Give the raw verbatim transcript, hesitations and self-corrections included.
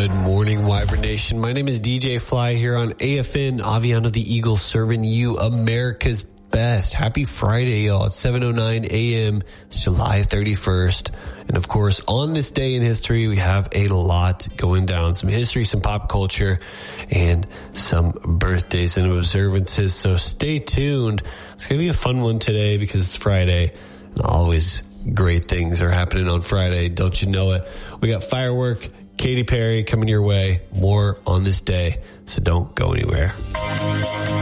Good morning, Wyvern Nation. My name is D J Fly here on A F N, Aviano the Eagle, serving you America's best. Happy Friday, y'all. It's seven oh nine a.m. It's July thirty-first. And of course, on this day in history, we have a lot going down. Some history, some pop culture, and some birthdays and observances. So stay tuned. It's going to be a fun one today because it's Friday. And always great things are happening on Friday. Don't you know it? We got firework, Katy Perry coming your way. More on this day. So don't go anywhere.